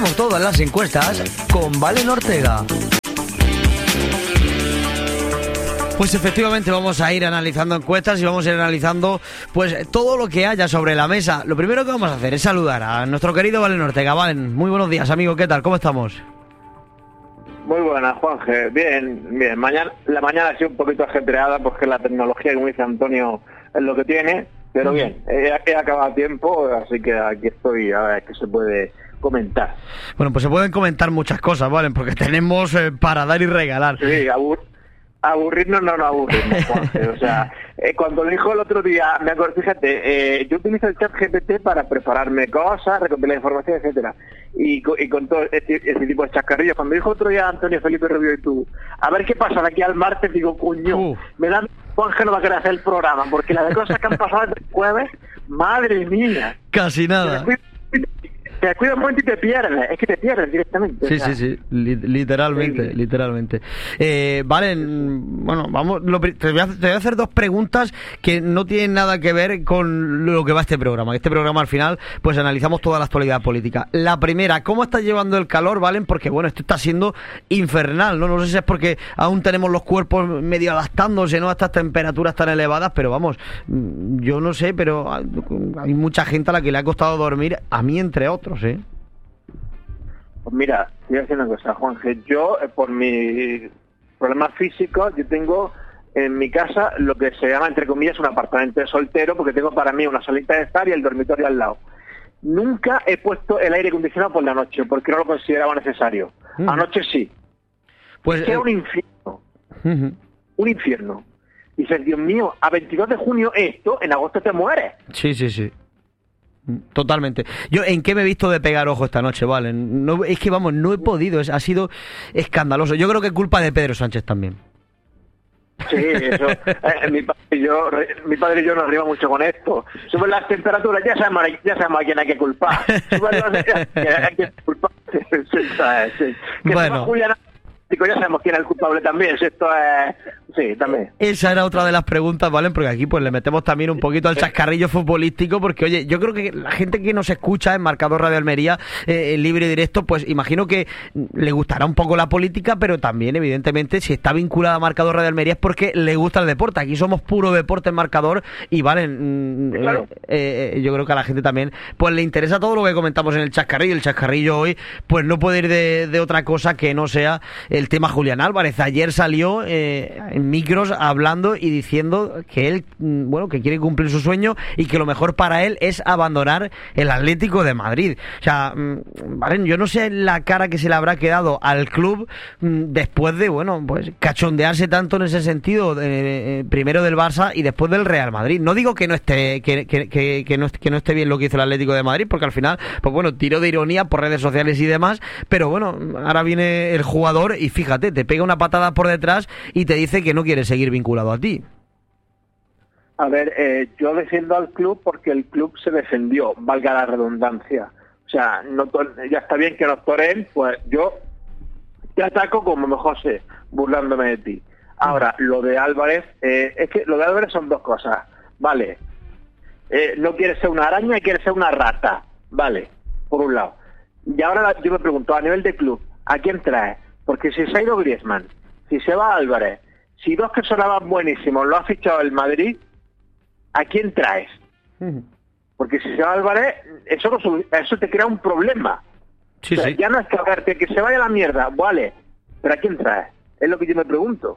Todas las encuestas con Valen Ortega. Pues efectivamente vamos a ir analizando encuestas y vamos a ir analizando pues todo lo que haya sobre la mesa. Lo primero que vamos a hacer es saludar a nuestro querido Valen Ortega. Valen, muy buenos días, amigo, ¿qué tal? ¿Cómo estamos? Muy buenas, Juanje. Bien. La mañana ha sido un poquito ajetreada porque la tecnología, como dice Antonio, es lo que tiene, pero bien, he acabado a tiempo, así que aquí estoy a ver qué se puede comentar. Bueno, pues se pueden comentar muchas cosas, ¿vale? Porque tenemos para dar y regalar. Sí, aburrirnos no aburrimos, Juanje. O sea, cuando dijo el otro día, me acuerdo, fíjate, yo utilizo el chat GPT para prepararme cosas, recopilar información, etcétera, y con todo este tipo de chascarrillos. Cuando dijo otro día Antonio Felipe Rubio y tú, a ver qué pasa de aquí al martes, digo, coño, me da Juanje no va a querer hacer el programa, porque las cosas que han pasado el jueves, madre mía. Casi nada. Te cuidas un momento y te pierdes, es que te pierdes directamente. Sí, o sea, sí, literalmente. Valen, bueno, vamos, te voy a hacer dos preguntas que no tienen nada que ver con lo que va este programa. Este programa al final, pues analizamos toda la actualidad política. La primera, ¿cómo estás llevando el calor, Valen? Porque bueno, esto está siendo infernal, ¿no? No sé si es porque aún tenemos los cuerpos medio adaptándose, ¿no?, a estas temperaturas tan elevadas, pero vamos, yo no sé, pero hay mucha gente a la que le ha costado dormir, a mí entre otros. ¿Sí? Pues mira, te voy a decir una cosa, Juanje. Yo, por mis problemas físicos, yo tengo en mi casa lo que se llama, entre comillas, un apartamento de soltero, porque tengo para mí una salita de estar y el dormitorio al lado. Nunca he puesto el aire acondicionado por la noche, porque no lo consideraba necesario. Anoche sí. Pues es que era un infierno. Un infierno. Y dices, Dios mío, a 22 de junio esto, en agosto te mueres. Sí. Totalmente. Yo en qué me he visto de pegar ojo esta noche, ¿vale? No, es que vamos, no he podido, ha sido escandaloso. Yo creo que es culpa de Pedro Sánchez también. Sí, eso. Mi padre y yo nos rimos mucho con esto. Suben las temperaturas, ya sabemos a quién hay que culpar. Hay que culpar. Sí. Bueno. Ya sabemos quién es el culpable también. Esto es... Sí, también. Esa era otra de las preguntas, ¿vale? Porque aquí pues le metemos también un poquito al chascarrillo futbolístico, porque oye, yo creo que la gente que nos escucha en Marcador Radio Almería, libre y directo, pues imagino que le gustará un poco la política, pero también evidentemente si está vinculada a Marcador Radio Almería es porque le gusta el deporte. Aquí somos puro deporte en Marcador y vale, claro. Yo creo que a la gente también pues le interesa todo lo que comentamos en el chascarrillo. El chascarrillo hoy pues no puede ir de otra cosa que no sea el tema Julián Álvarez. Ayer salió en micros hablando y diciendo que él, bueno, que quiere cumplir su sueño y que lo mejor para él es abandonar el Atlético de Madrid. O sea, vale, yo no sé la cara que se le habrá quedado al club después de, bueno, pues cachondearse tanto en ese sentido, primero del Barça y después del Real Madrid. No digo que no esté que no esté bien lo que hizo el Atlético de Madrid, porque al final, pues bueno, tiró de ironía por redes sociales y demás, pero bueno, ahora viene el jugador y fíjate, te pega una patada por detrás y te dice que no quiere seguir vinculado a ti. A ver, yo defiendo al club porque el club se defendió, valga la redundancia. O sea, ya está bien que nos toreen, pues yo te ataco como mejor sé, burlándome de ti. Ahora, lo de Álvarez, es que lo de Álvarez son dos cosas, vale. No quiere ser una araña y quiere ser una rata, vale, por un lado. Y ahora yo me pregunto, a nivel de club, ¿a quién trae? Porque si se ha ido Griezmann, si se va Álvarez, si dos que sonaban buenísimos lo ha fichado el Madrid, ¿a quién traes? Porque si se va Álvarez, eso te crea un problema. Sí, o sea, sí. Ya no es que se vaya a la mierda, vale, pero ¿a quién traes? Es lo que yo me pregunto.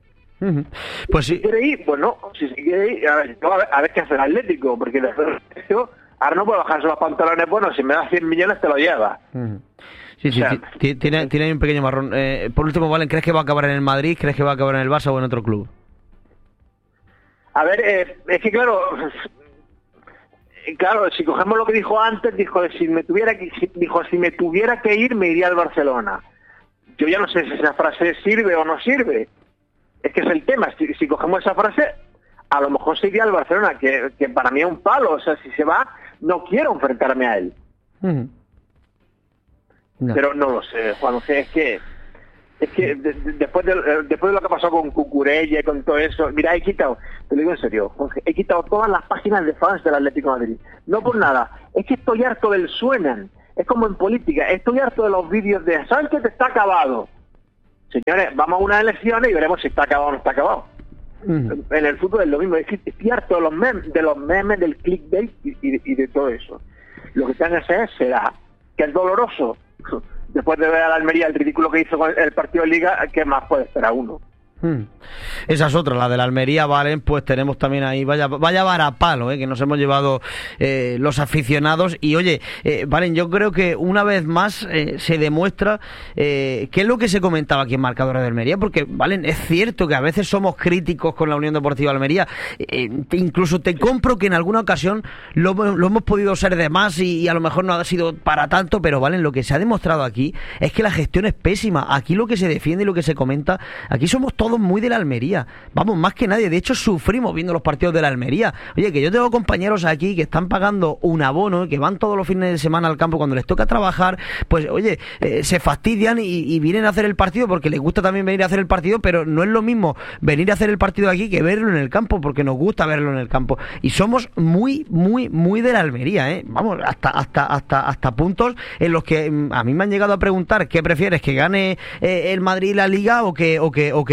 Pues sí. Si quiere ir, pues no, si se quiere ir, a ver qué hace el Atlético, porque ahora no puede bajarse los pantalones, bueno, si me das 100 millones te lo llevas. Sí, o sea, tiene un pequeño marrón. Por último, Valen, ¿crees que va a acabar en el Madrid? ¿Crees que va a acabar en el Barça o en otro club? A ver, es que claro, si cogemos lo que dijo antes, dijo, si me tuviera que ir, me iría al Barcelona. Yo ya no sé si esa frase sirve o no sirve. Es que es el tema. Si cogemos esa frase, a lo mejor se iría al Barcelona, que para mí es un palo. O sea, si se va, no quiero enfrentarme a él. No. Pero no lo sé, Juan. O sea, es que después de lo que pasó con Cucurella y con todo eso, mira, te lo digo en serio, Jorge, he quitado todas las páginas de fans del Atlético de Madrid. No por nada, es que estoy harto del suenan. Es como en política. Estoy harto de los vídeos de Sánchez está acabado. Señores, vamos a unas elecciones y veremos si está acabado o no está acabado. En el fútbol es lo mismo. Estoy harto de los memes, del clickbait y de todo eso. Lo que tengan que hacer será que es doloroso. Después de ver a la Almería el ridículo que hizo con el partido de Liga, ¿qué más puede esperar uno? Esa es otra, la de la Almería, Valen, pues tenemos también ahí, vaya varapalo, que nos hemos llevado los aficionados. Y oye, Valen, yo creo que una vez más se demuestra qué es lo que se comentaba aquí en Marcadores de Almería, porque, Valen, es cierto que a veces somos críticos con la Unión Deportiva Almería, incluso te compro que en alguna ocasión lo hemos podido ser de más y a lo mejor no ha sido para tanto, pero, Valen, lo que se ha demostrado aquí es que la gestión es pésima. Aquí lo que se defiende y lo que se comenta, aquí somos todos muy de la Almería, vamos, más que nadie. De hecho, sufrimos viendo los partidos de la Almería. Oye, que yo tengo compañeros aquí que están pagando un abono, que van todos los fines de semana al campo cuando les toca trabajar, pues oye, se fastidian y vienen a hacer el partido porque les gusta también venir a hacer el partido, pero no es lo mismo venir a hacer el partido aquí que verlo en el campo, porque nos gusta verlo en el campo. Y somos muy, muy, muy de la Almería, vamos, hasta puntos en los que a mí me han llegado a preguntar ¿qué prefieres? ¿Que gane el Madrid la Liga o que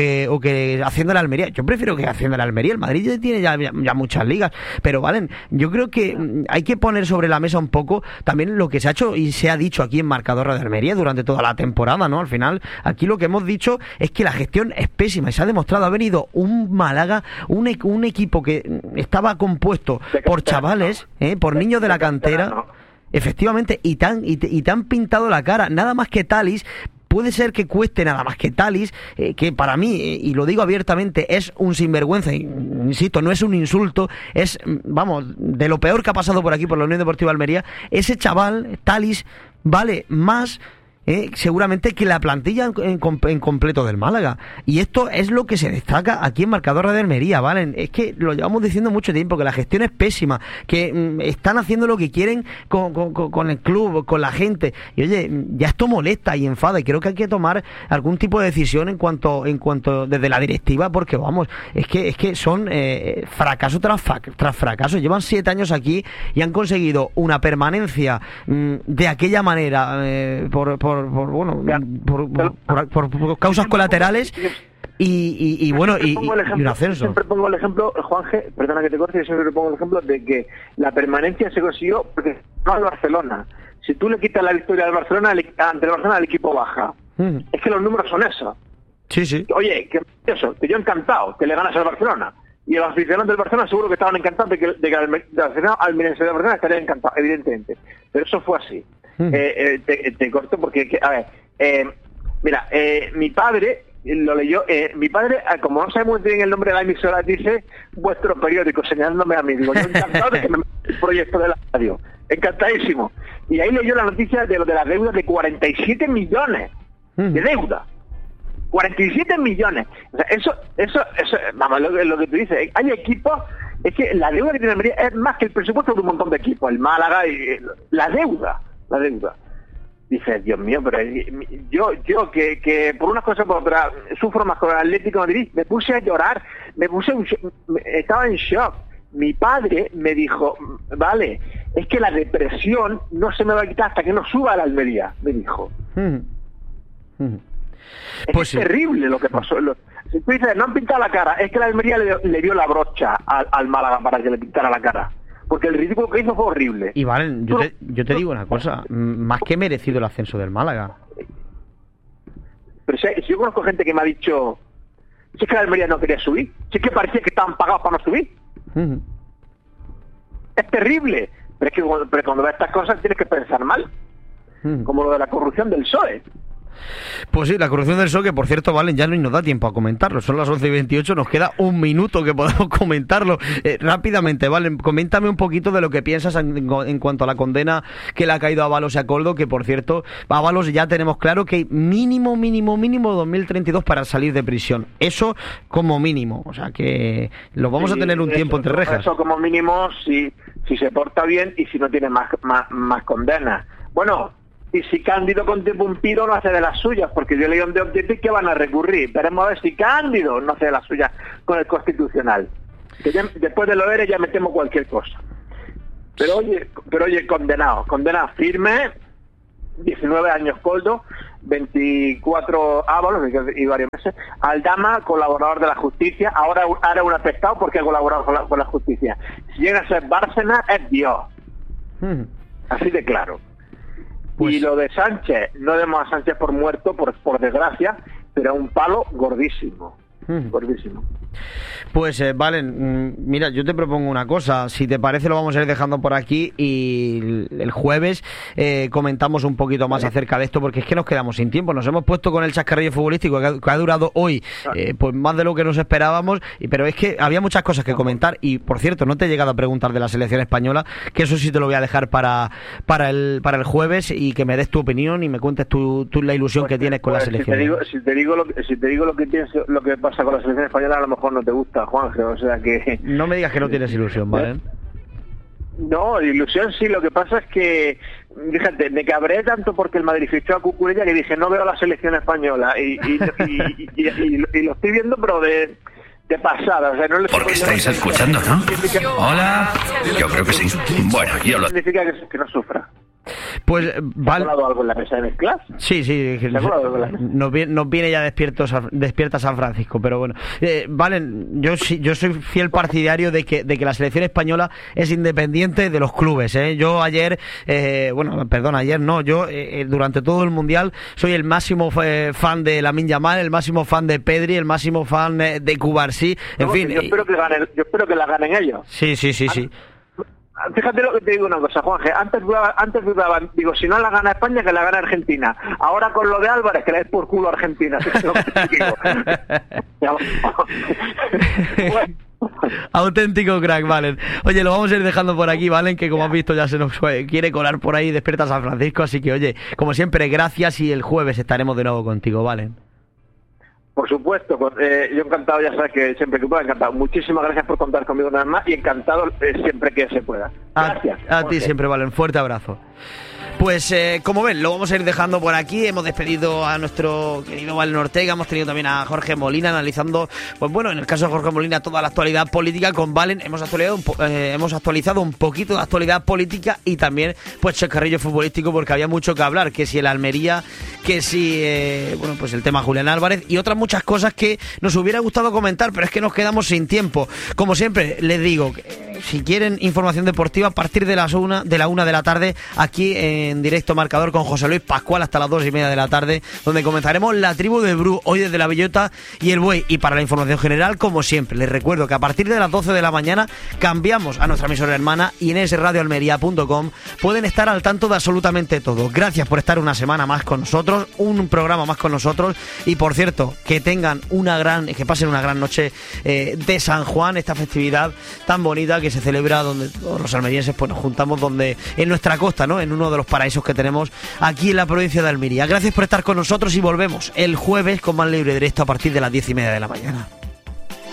Hacienda la Almería? Yo prefiero que Hacienda la Almería. El Madrid ya tiene ya muchas ligas, pero Valen, yo creo que hay que poner sobre la mesa un poco también lo que se ha hecho y se ha dicho aquí en Marcador de Almería durante toda la temporada, ¿no? Al final, aquí lo que hemos dicho es que la gestión es pésima y se ha demostrado. Ha venido un Málaga, un equipo que estaba compuesto por chavales, por niños de la cantera, efectivamente, y te han pintado la cara, nada más que Talis. Puede ser que cueste nada más que Talis, que para mí, y lo digo abiertamente, es un sinvergüenza, insisto, no es un insulto, es, vamos, de lo peor que ha pasado por aquí, por la Unión Deportiva Almería. Ese chaval, Talis, vale más seguramente que la plantilla en completo del Málaga. Y esto es lo que se destaca aquí en Marcador de Almería, ¿vale? Es que lo llevamos diciendo mucho tiempo, que la gestión es pésima, que están haciendo lo que quieren con el club, con la gente. Y oye, ya esto molesta y enfada, y creo que hay que tomar algún tipo de decisión en cuanto desde la directiva, porque vamos, es que son fracaso tras fracaso. Llevan 7 años aquí y han conseguido una permanencia de aquella manera por causas colaterales y bueno, y un ascenso. Siempre pongo el ejemplo, Juanje, perdona que te corte, siempre pongo el ejemplo de que la permanencia se consiguió porque no al Barcelona. Si tú le quitas la victoria al Barcelona, ante el Barcelona el equipo baja. Es que los números son esos. Sí. Oye, que yo encantado que le ganas al Barcelona. Y los aficionados del Barcelona seguro que estaban encantados de que el almeriense del Barcelona estaría encantado, evidentemente. Pero eso fue así. Te corto porque, a ver, mira, mi padre lo leyó, mi padre, como no sabemos bien el nombre de la emisora, dice vuestro periódico, señalándome a mí. Digo, yo encantado de que me el proyecto de la radio, encantadísimo. Y ahí leyó la noticia de lo de las deudas de 47 millones de deuda. 47 millones. O sea, eso vamos, lo que tú dices, hay equipos, es que la deuda que tiene Almería es más que el presupuesto de un montón de equipos, el Málaga, y la deuda. Dices, Dios mío, pero yo que por unas cosas por otras sufro más con el Atlético de Madrid, me puse a llorar, estaba en shock. Mi padre me dijo, vale, es que la depresión no se me va a quitar hasta que no suba a la Almería, me dijo. Es terrible lo que pasó. Si tú dices, no han pintado la cara, es que la Almería le dio la brocha al Málaga para que le pintara la cara. Porque el ridículo que hizo fue horrible. Y Valen, yo te digo una cosa, más que merecido el ascenso del Málaga. Pero si yo conozco gente que me ha dicho, si es que la Almería no quería subir, si es que parecía que estaban pagados para no subir. Es terrible. Pero es que cuando ves estas cosas tienes que pensar mal. Como lo de la corrupción del PSOE. Pues sí, la corrupción del PSOE, que por cierto, Valen, ya no nos da tiempo a comentarlo. Son las 11:28, nos queda un minuto que podamos comentarlo. Rápidamente, Valen, coméntame un poquito de lo que piensas en cuanto a la condena que le ha caído a Ábalos y a Koldo, que por cierto, a Ábalos ya tenemos claro que mínimo 2032 para salir de prisión. Eso como mínimo, o sea que lo vamos a tener un tiempo entre rejas. Eso como mínimo si se porta bien y si no tiene más condenas. Bueno, y si Cándido con Pumpido no hace de las suyas, porque yo leí un de Objective que van a recurrir. Veremos a ver si Cándido no hace de las suyas con el Constitucional. Que ya, después de lo ERE ya metemos cualquier cosa. Pero oye, condenado firme, 19 años Coldo, 24 Ábalos y varios meses. Aldama, colaborador de la justicia, ahora un apestado porque ha colaborado con la justicia. Si llega a ser Bárcenas, es Dios. Así de claro. Pues... Y lo de Sánchez, no demos a Sánchez por muerto, por desgracia, pero un palo gordísimo. Gordísimo. Pues Valen, mira, yo te propongo una cosa, si te parece lo vamos a ir dejando por aquí y el jueves comentamos un poquito más acerca de esto, porque es que nos quedamos sin tiempo, nos hemos puesto con el chascarrillo futbolístico que ha durado hoy pues más de lo que nos esperábamos, pero es que había muchas cosas que comentar y por cierto no te he llegado a preguntar de la selección española, que eso sí te lo voy a dejar para el jueves y que me des tu opinión y me cuentes tú la ilusión que tienes con la selección. Si te digo lo que pienso, lo que pasa con la selección española, a lo mejor no te gusta, Juanje, o sea que... No me digas que no tienes ilusión, ¿vale? No, ilusión sí, lo que pasa es que, fíjate, me cabré tanto porque el Madrid fichó a Cucurella que dije, no veo la selección española, y lo estoy viendo, pero de pasada, o sea, no le... Porque estáis escuchando, ¿no? Hola, yo creo que sí. Bueno, yo lo... Significa que no sufra. Pues vale. ¿Has hablado algo en la mesa de mezclas? Sí. Nos viene ya despierta San Francisco, pero bueno. Valen, yo soy fiel partidario de que la selección española es independiente de los clubes. Yo ayer, durante todo el Mundial soy el máximo fan de Lamine Yamal, el máximo fan de Pedri, el máximo fan de Cubarsí, en fin. Yo espero que la ganen ellos. Sí. Fíjate lo que te digo una cosa, Juanje, antes dudaban, digo, si no la gana España, que la gana Argentina. Ahora con lo de Álvarez, que le des por culo a Argentina. Auténtico crack, Valen. Oye, lo vamos a ir dejando por aquí, Valen, que como has visto ya se nos quiere colar por ahí Despierta San Francisco, así que oye, como siempre, gracias y el jueves estaremos de nuevo contigo, Valen. Por supuesto, yo encantado, ya sabes que siempre que pueda, encantado. Muchísimas gracias por contar conmigo una vez más y encantado siempre que se pueda. Gracias. A ti siempre, Valen. Fuerte abrazo. Pues como ven, lo vamos a ir dejando por aquí. Hemos despedido a nuestro querido Valen Ortega, hemos tenido también a Jorge Molina analizando, pues bueno, en el caso de Jorge Molina, toda la actualidad política. Con Valen hemos actualizado un poquito de actualidad política y también pues chascarrillo futbolístico, porque había mucho que hablar, que si el Almería, que si pues el tema Julián Álvarez y otras muchas cosas que nos hubiera gustado comentar, pero es que nos quedamos sin tiempo. Como siempre les digo, si quieren información deportiva, a partir de la 1 de la tarde, aquí en Directo Marcador con José Luis Pascual hasta las 2:30 de la tarde, donde comenzaremos la tribu de Bru, hoy desde la Bellota y el Buey. Y para la información general, como siempre, les recuerdo que a partir de las 12 de la mañana cambiamos a nuestra emisora hermana y en esradioalmería.com pueden estar al tanto de absolutamente todo. Gracias por estar una semana más con nosotros, un programa más con nosotros, y por cierto, que pasen una gran noche de San Juan, esta festividad tan bonita que se celebra donde todos los almerienses pues nos juntamos, donde en nuestra costa, ¿no? En uno de los paraísos que tenemos aquí en la provincia de Almería. Gracias por estar con nosotros y volvemos el jueves con más libre directo a partir de las 10:30 de la mañana.